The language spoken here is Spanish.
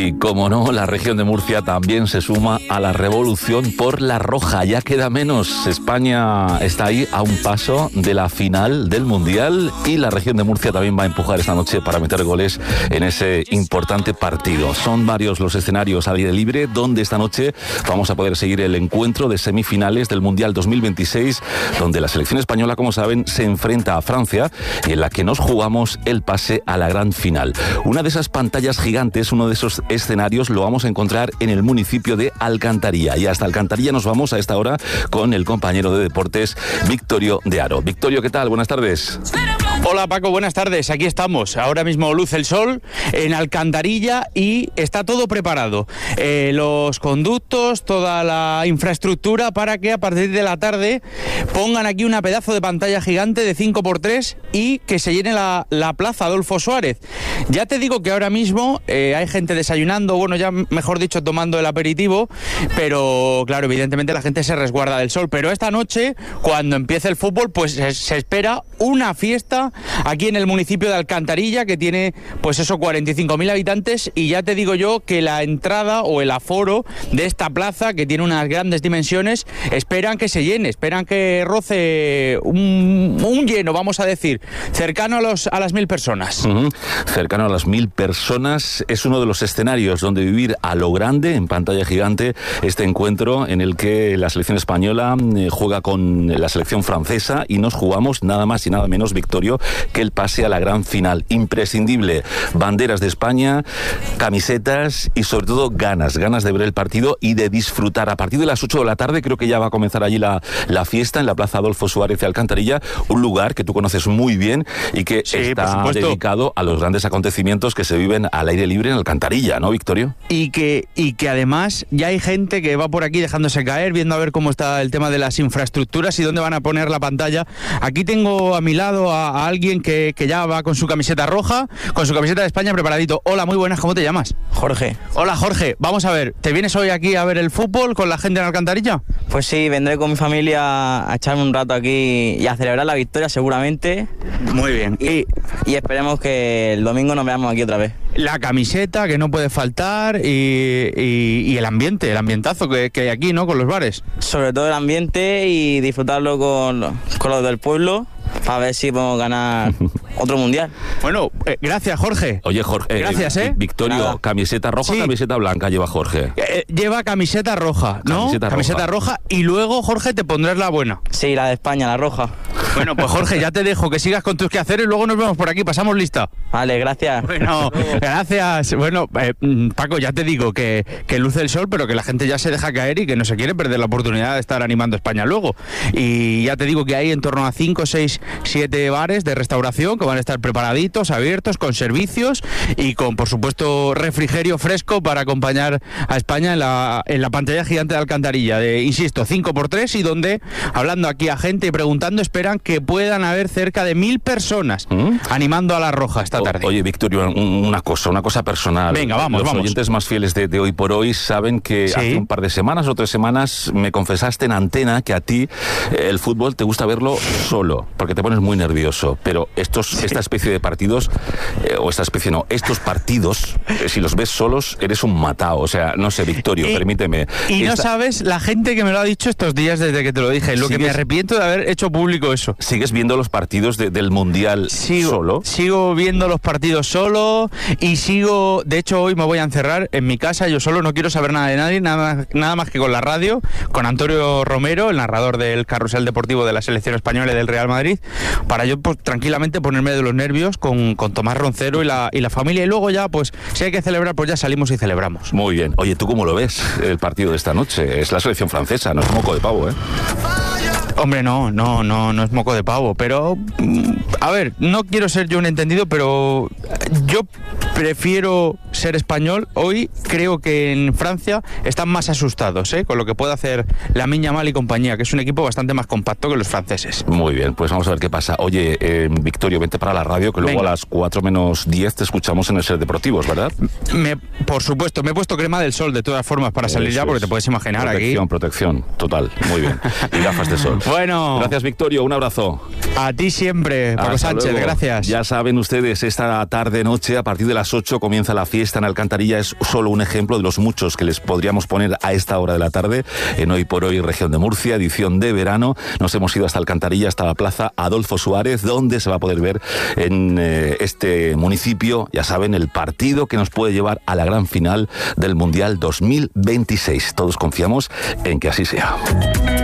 Y como no, la región de Murcia también se suma a la revolución por la roja. Ya queda menos. España está ahí a un paso de la final del Mundial y la región de Murcia también va a empujar esta noche para meter goles en ese importante partido. Son varios los escenarios al aire libre donde esta noche vamos a poder seguir el encuentro de semifinales del Mundial 2026, donde la selección española, como saben, se enfrenta a Francia y en la que nos jugamos el pase a la gran final. Una de esas pantallas gigantes, uno de esos escenarios lo vamos a encontrar en el municipio de Alcantarilla. Y hasta Alcantarilla nos vamos a esta hora con el compañero de deportes, Victorio de Aro. Victorio, ¿qué tal? Buenas tardes. Hola Paco, buenas tardes. Aquí estamos. Ahora mismo luce el sol en Alcantarilla y está todo preparado. Los conductos, toda la infraestructura para que a partir de la tarde pongan aquí una pedazo de pantalla gigante de 5x3 y que se llene la plaza Adolfo Suárez. Ya te digo que ahora mismo hay gente desayunando, bueno, ya mejor dicho tomando el aperitivo, pero claro, evidentemente la gente se resguarda del sol. Pero esta noche, cuando empiece el fútbol, pues se espera una fiesta aquí en el municipio de Alcantarilla, que tiene pues eso, 45.000 habitantes, y ya te digo yo que la entrada o el aforo de esta plaza, que tiene unas grandes dimensiones, esperan que se llene, esperan que roce un lleno, vamos a decir, cercano a las 1.000 personas. Cercano a las 1.000 personas. Es uno de los escenarios donde vivir a lo grande, en pantalla gigante, este encuentro en el que la selección española juega con la selección francesa y nos jugamos nada más y nada menos, Victorio, que el pase a la gran final. Imprescindible. Banderas de España, camisetas y sobre todo ganas de ver el partido y de disfrutar. A partir de las 8 de la tarde creo que ya va a comenzar allí la fiesta en la Plaza Adolfo Suárez de Alcantarilla, un lugar que tú conoces muy bien y que está dedicado a los grandes acontecimientos que se viven al aire libre en Alcantarilla, ¿no, Victorio? Y que además ya hay gente que va por aquí dejándose caer, viendo a ver cómo está el tema de las infraestructuras y dónde van a poner la pantalla. Aquí tengo a mi lado a alguien que ya va con su camiseta roja, con su camiseta de España preparadito. Hola, muy buenas, ¿cómo te llamas? Jorge. Hola, Jorge. Vamos a ver, ¿te vienes hoy aquí a ver el fútbol con la gente en Alcantarilla? Pues sí, vendré con mi familia a echarme un rato aquí y a celebrar la victoria seguramente. Muy bien. Y esperemos que el domingo nos veamos aquí otra vez. La camiseta que no puede faltar y el ambiente, el ambientazo que hay aquí, ¿no? Con los bares. Sobre todo el ambiente y disfrutarlo con los del pueblo, para ver si podemos ganar otro mundial. Bueno, gracias, Jorge. Oye, Jorge, gracias, Victorio, nada. ¿Camiseta roja o camiseta blanca lleva Jorge? Lleva camiseta roja, ¿no? Camiseta roja. Y luego, Jorge, te pondrás la buena. Sí, la de España, la roja. Bueno, pues Jorge, ya te dejo que sigas con tus quehaceres, luego nos vemos por aquí, pasamos lista. Vale, gracias. Bueno, gracias. Bueno, Paco, ya te digo que luce el sol, pero que la gente ya se deja caer y que no se quiere perder la oportunidad de estar animando a España luego. Y ya te digo que hay en torno a 5, 6, 7 bares de restauración que van a estar preparaditos, abiertos, con servicios y con, por supuesto, refrigerio fresco para acompañar a España en la pantalla gigante de Alcantarilla, de, insisto, 5x3, y donde, hablando aquí a gente y preguntando, esperan que puedan haber cerca de 1.000 personas animando a la roja esta tarde. Oye, Victorio, una cosa personal. Venga, vamos. Los oyentes más fieles de Hoy por Hoy saben que hace un par de semanas o 3 semanas me confesaste en antena que a ti el fútbol te gusta verlo solo, porque te pones muy nervioso, pero esta especie de partidos, estos partidos, si los ves solos, eres un matao. O sea, no sé, Victorio, permíteme. Y no sabes la gente que me lo ha dicho estos días desde que te lo dije, lo que me arrepiento de haber hecho público eso. ¿Sigues viendo los partidos del Mundial solo? Sigo viendo los partidos solo y sigo, de hecho hoy me voy a encerrar en mi casa, yo solo, no quiero saber nada de nadie, nada más que con la radio, con Antonio Romero, el narrador del carrusel deportivo de la selección española y del Real Madrid, para yo pues, tranquilamente ponerme de los nervios con Tomás Roncero y la familia, y luego ya pues si hay que celebrar pues ya salimos y celebramos. Muy bien. Oye, ¿tú cómo lo ves el partido de esta noche? Es la selección francesa, no es moco de pavo, ¿eh? Hombre, no es moco de pavo, pero a ver, no quiero ser yo un entendido, pero yo prefiero ser español. Hoy creo que en Francia están más asustados, con lo que puede hacer Lamine Yamal y compañía, que es un equipo bastante más compacto que los franceses. Muy bien, pues vamos a ver qué pasa. Oye, Victorio, vente para la radio, que luego a las 4 menos 10 te escuchamos en el Ser Deportivos, ¿verdad? Por supuesto, me he puesto crema del sol de todas formas para salir ya, porque te puedes imaginar Protección, total, muy bien. Y gafas de sol. Bueno. Gracias, Victorio, un abrazo. A ti siempre, Paco Sánchez, luego. Gracias. Ya saben ustedes, esta tarde-noche, a partir de las las 8 comienza la fiesta en Alcantarilla. Es solo un ejemplo de los muchos que les podríamos poner a esta hora de la tarde en Hoy por Hoy Región de Murcia, edición de verano. Nos hemos ido hasta Alcantarilla, hasta la plaza Adolfo Suárez, donde se va a poder ver en este municipio, ya saben, el partido que nos puede llevar a la gran final del Mundial 2026. Todos confiamos en que así sea.